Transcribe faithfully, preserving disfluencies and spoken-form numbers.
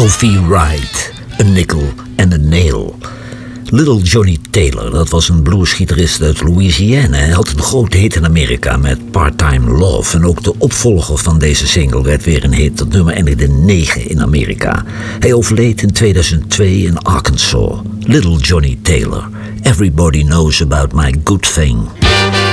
Sophie Wright, A Nickel and a Nail. Little Johnny Taylor, dat was een bluesgitarist uit Louisiana. Hij had een grote hit in Amerika met Part-Time Love. En ook de opvolger van deze single werd weer een hit. Dat nummer eindigde negen in Amerika. Hij overleed in tweeduizend twee in Arkansas. Little Johnny Taylor. Everybody knows about my good thing.